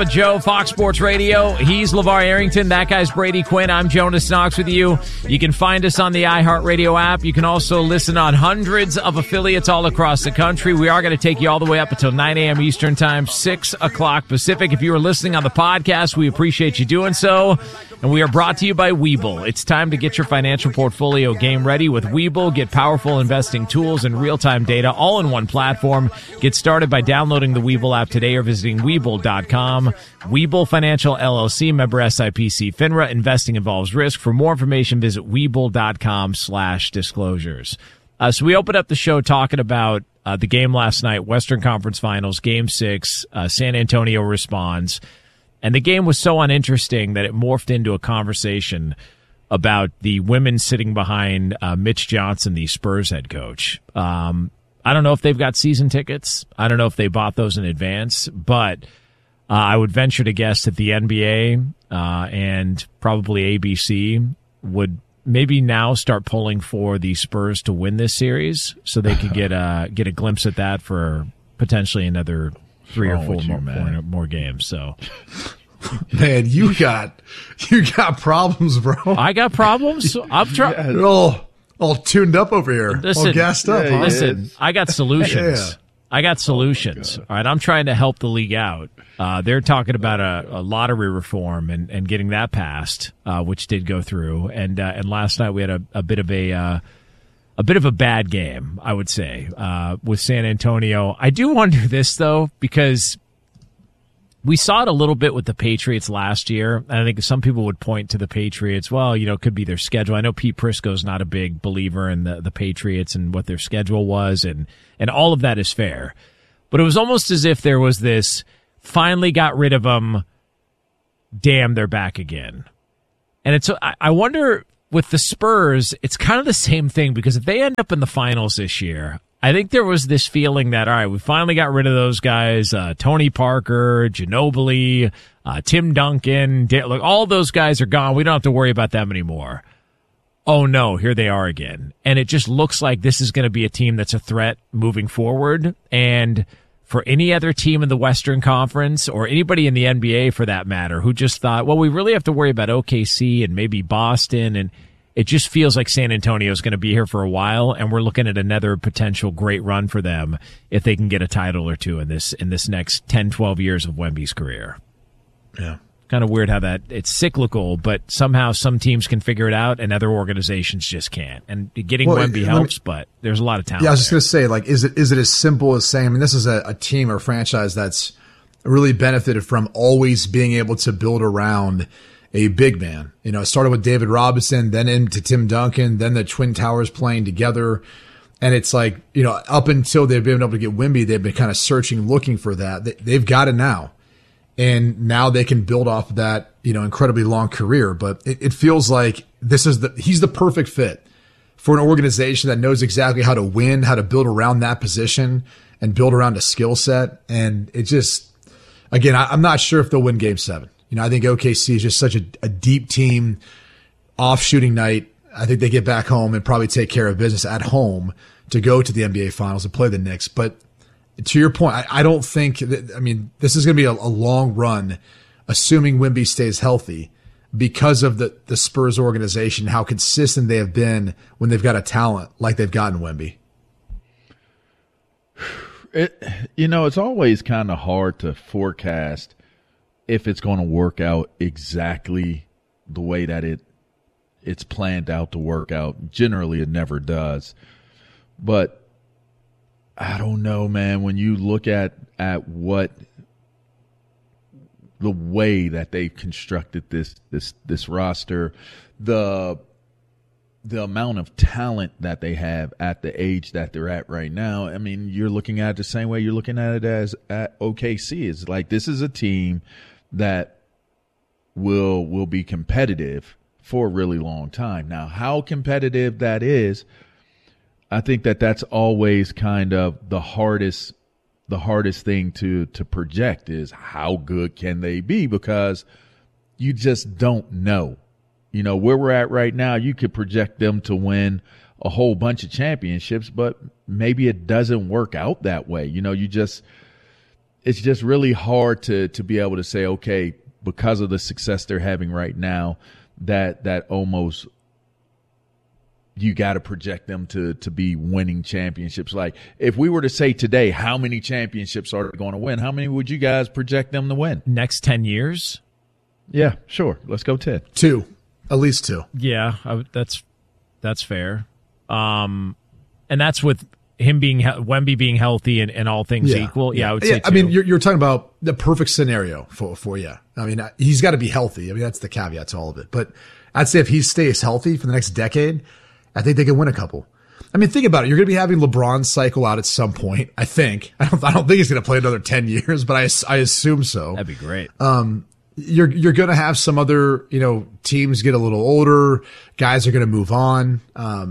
Joe, Fox Sports Radio. He's LeVar Arrington. That guy's Brady Quinn. I'm Jonas Knox with you. You can find us on the iHeartRadio app. You can also listen on hundreds of affiliates all across the country. We are going to take you all the way up until 9 a.m. Eastern Time, 6 o'clock Pacific. If you are listening on the podcast, we appreciate you doing so. And we are brought to you by Webull. It's time to get your financial portfolio game ready with Webull. Get powerful investing tools and real-time data all in one platform. Get started by downloading the Webull app today or visiting Webull.com. Webull Financial LLC, member SIPC FINRA. Investing involves risk. For more information, visit Webull.com/disclosures. So we opened up the show talking about the game last night, Western Conference Finals, Game 6. San Antonio responds. And the game was so uninteresting that it morphed into a conversation about the women sitting behind Mitch Johnson, the Spurs head coach. I don't know if they've got season tickets. I don't know if they bought those in advance, but I would venture to guess that the NBA and probably ABC would maybe now start pulling for the Spurs to win this series so they could get a glimpse at that for potentially another 3 or 4 more games. So, man, you got problems, bro. I got problems. I'm trying. All tuned up over here. Listen, all gassed up. Huh? Listen, I got solutions. Yeah. I got solutions. All right, I'm trying to help the league out. They're talking about a lottery reform and getting that passed, which did go through. And last night we had a bit of a bad game, I would say, with San Antonio. I do wonder this though, because we saw it a little bit with the Patriots last year. And I think some people would point to the Patriots. Well, it could be their schedule. I know Pete Prisco's not a big believer in the Patriots and what their schedule was, and all of that is fair. But it was almost as if there was this, finally got rid of them, damn, they're back again. And I wonder with the Spurs, it's kind of the same thing, because if they end up in the finals this year, I think there was this feeling that, all right, we finally got rid of those guys, Tony Parker, Ginobili, Tim Duncan, look, all those guys are gone. We don't have to worry about them anymore. Oh, no, here they are again. And it just looks like this is going to be a team that's a threat moving forward. And for any other team in the Western Conference, or anybody in the NBA for that matter, who just thought, well, we really have to worry about OKC and maybe Boston, and it just feels like San Antonio is going to be here for a while, and we're looking at another potential great run for them if they can get a title or two in this next 10, 12 years of Wemby's career. Yeah. Kind of weird how that it's cyclical, but somehow some teams can figure it out and other organizations just can't. And getting Wemby helps, but there's a lot of talent. Yeah, I was just going to say, like, is it as simple as saying, I mean, this is a team or franchise that's really benefited from always being able to build around a big man. It started with David Robinson, then into Tim Duncan, then the Twin Towers playing together. And it's like, up until they've been able to get Wemby, they've been kind of searching, looking for that. They've got it now. And now they can build off of that, incredibly long career. But it feels like he's the perfect fit for an organization that knows exactly how to win, how to build around that position and build around a skill set. And it just, again, I'm not sure if they'll win Game 7. I think OKC is just such a deep team. Off shooting night, I think they get back home and probably take care of business at home to go to the NBA Finals and play the Knicks. But to your point, I don't think this is going to be a long run, assuming Wemby stays healthy, because of the Spurs organization, how consistent they have been when they've got a talent like they've gotten Wemby. It's always kind of hard to forecast if it's going to work out exactly the way that it's planned out to work out. Generally, it never does. But I don't know, man. When you look at what the way that they've constructed this roster, the amount of talent that they have at the age that they're at right now, I mean, you're looking at it the same way you're looking at it as at OKC. It's like, this is a team that will be competitive for a really long time. Now, how competitive that is, I think that's always kind of the hardest thing to project, is how good can they be, because you just don't know. Where we're at right now, you could project them to win a whole bunch of championships, but maybe it doesn't work out that way. it's just really hard to be able to say, okay, because of the success they're having right now, that almost you got to project them to be winning championships. Like if we were to say today, how many championships are they going to win? How many would you guys project them to win? Next 10 years? Yeah, sure. Let's go 10. 2. At least 2. Yeah, that's fair. And that's with him Wemby being healthy and all things equal. Yeah, I would say 2. I mean, you're talking about the perfect scenario for you. I mean, he's got to be healthy. I mean, that's the caveat to all of it. But I'd say if he stays healthy for the next decade, I think they can win a couple. I mean, think about it. You're going to be having LeBron cycle out at some point. I think. I don't think he's going to play another 10 years, but I assume so. That'd be great. You're going to have some other, teams get a little older. Guys are going to move on.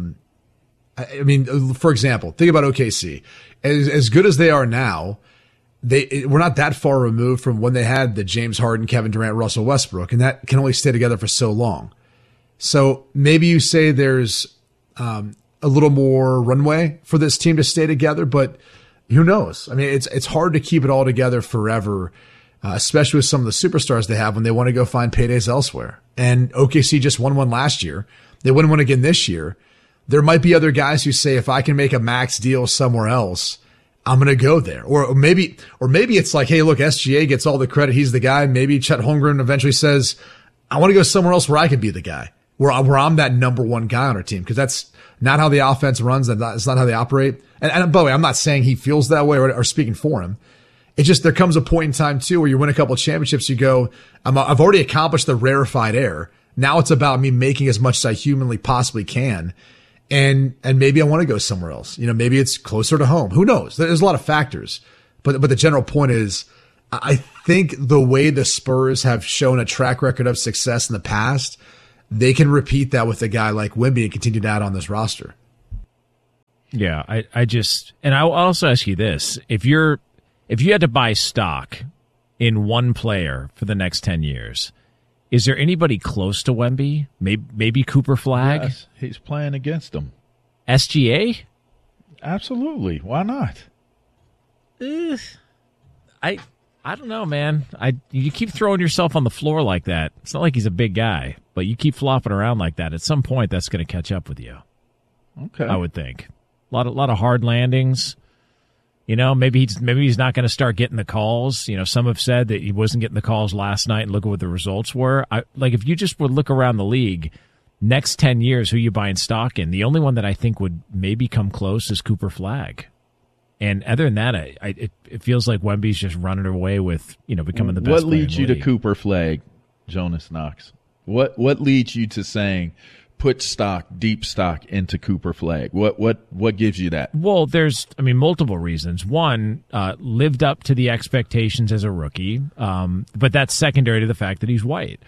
I mean, for example, think about OKC. As good as they are now, we're not that far removed from when they had the James Harden, Kevin Durant, Russell Westbrook, and that can only stay together for so long. So maybe you say there's a little more runway for this team to stay together, but who knows? I mean, it's hard to keep it all together forever, especially with some of the superstars they have when they want to go find paydays elsewhere. And OKC just won one last year. They win one again this year. There might be other guys who say, if I can make a max deal somewhere else, I'm going to go there. Or maybe it's like, hey, look, SGA gets all the credit. He's the guy. Maybe Chet Holmgren eventually says, I want to go somewhere else where I can be the guy, where I'm that number one guy on our team. Cause that's not how the offense runs. That's not how they operate. And by the way, I'm not saying he feels that way or speaking for him. It's just, there comes a point in time too, where you win a couple of championships. You go, I've already accomplished the rarefied air. Now it's about me making as much as I humanly possibly can. And maybe I want to go somewhere else. Maybe it's closer to home. Who knows? There's a lot of factors. But the general point is, I think the way the Spurs have shown a track record of success in the past, they can repeat that with a guy like Wemby and continue to add on this roster. Yeah, I'll also ask you this. If you had to buy stock in one player for the next 10 years, is there anybody close to Wemby? Maybe Cooper Flagg? Yes, he's playing against them. SGA? Absolutely. Why not? I don't know, man. You keep throwing yourself on the floor like that. It's not like he's a big guy, but you keep flopping around like that. At some point, that's going to catch up with you. Okay, I would think. A lot of hard landings. Maybe he's not going to start getting the calls. Some have said that he wasn't getting the calls last night, and look at what the results were. If you just would look around the league, next 10 years, who you buying stock in? The only one that I think would maybe come close is Cooper Flagg. And other than that, it feels like Wemby's just running away with, becoming the best What player leads in you the to league. Cooper Flagg, Jonas Knox? What leads you to saying put deep stock into Cooper Flagg? What gives you that? Well, there's, multiple reasons. One, lived up to the expectations as a rookie, but that's secondary to the fact that he's white.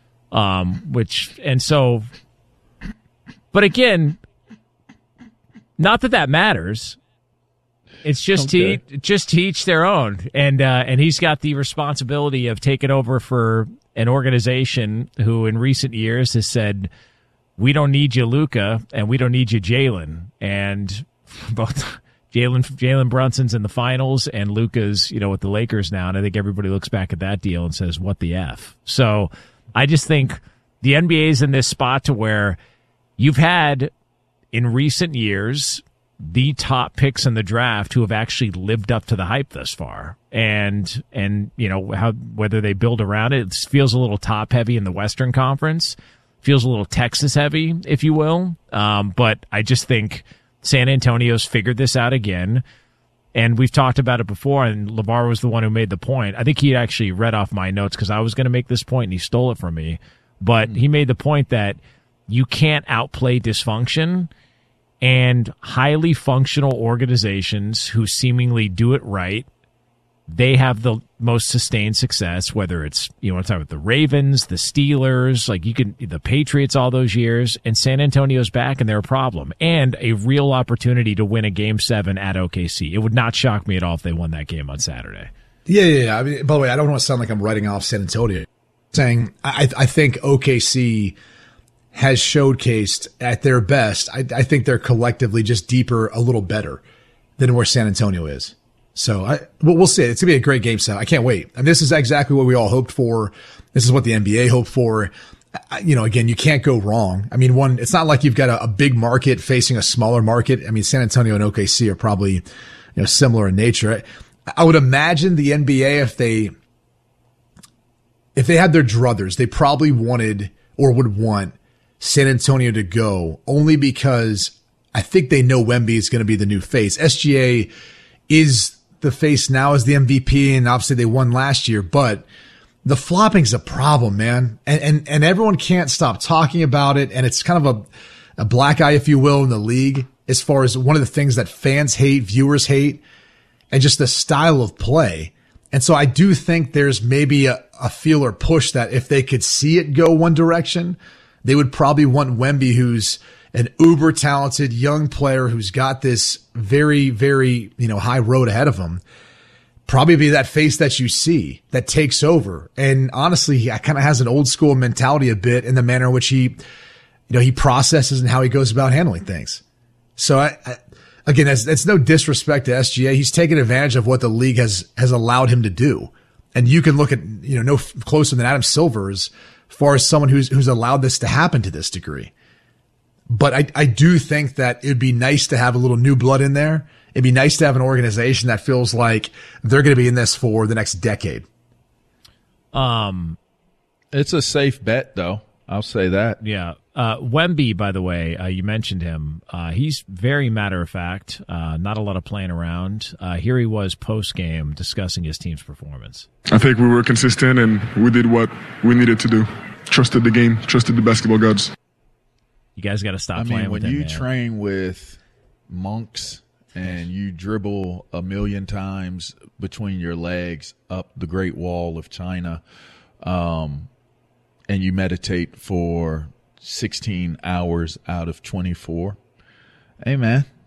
But again, not that matters. It's just Okay. to each their own, and he's got the responsibility of taking over for an organization who, in recent years, has said, "We don't need you, Luka, and we don't need you, Jalen." And both Jalen Brunson's in the finals, and Luka's, with the Lakers now, and I think everybody looks back at that deal and says, "What the F?" So I just think the NBA is in this spot to where you've had, in recent years, the top picks in the draft who have actually lived up to the hype thus far. And whether they build around it feels a little top heavy in the Western Conference, feels a little Texas heavy, if you will. But I just think San Antonio's figured this out again. And we've talked about it before, and LeVar was the one who made the point. I think he actually read off my notes because I was going to make this point and he stole it from me. But he made the point that you can't outplay dysfunction. And highly functional organizations who seemingly do it right, they have the most sustained success, whether it's, I'm talking about the Ravens, the Steelers, the Patriots all those years, and San Antonio's back and they're a problem. And a real opportunity to win a Game 7 at OKC. It would not shock me at all if they won that game on Saturday. Yeah. I mean, by the way, I don't want to sound like I'm writing off San Antonio. Saying I think OKC has showcased at their best. I think they're collectively just deeper, a little better than where San Antonio is. So we'll see. It's gonna be a great game set. I can't wait. And this is exactly what we all hoped for. This is what the NBA hoped for. Again, you can't go wrong. I mean, it's not like you've got a big market facing a smaller market. I mean, San Antonio and OKC are probably, similar in nature. I would imagine the NBA, if they had their druthers, they probably wanted or would want San Antonio to go only because I think they know Wemby is going to be the new face. SGA is the face now as the MVP, and obviously they won last year, but the flopping's a problem, man. And everyone can't stop talking about it. And it's kind of a black eye, if you will, in the league as far as one of the things that fans hate, viewers hate, and just the style of play. And so I do think there's maybe a feel or push that if they could see it go one direction, they would probably want Wemby, who's an uber talented young player who's got this very, very, high road ahead of him. Probably be that face that you see that takes over. And honestly, he kind of has an old school mentality a bit in the manner in which he processes and how he goes about handling things. So again, that's no disrespect to SGA. He's taken advantage of what the league has allowed him to do. And you can look at, no closer than Adam Silver as far as someone who's allowed this to happen to this degree. But I do think that it'd be nice to have a little new blood in there. It'd be nice to have an organization that feels like they're going to be in this for the next decade. It's a safe bet, though. I'll say that. Yeah. Wemby, by the way, you mentioned him. He's very matter of fact, not a lot of playing around. Here he was post-game discussing his team's performance. I think we were consistent and we did what we needed to do. Trusted the game, trusted the basketball gods. You guys got to stop playing with him, when you train with monks and you dribble a million times between your legs up the Great Wall of China, and you meditate for 16 hours out of 24, hey, man,